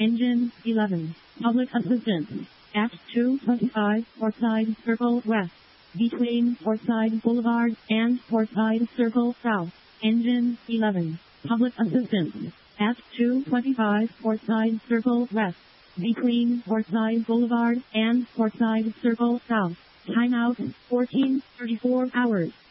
Engine 11. Public assistance. At 225 Portside Circle West. Between Portside Boulevard and Portside Circle South. Engine 11. Public assistance. At 225 Portside Circle West. Between Portside Boulevard and Portside Circle South. Timeout 14:34 hours.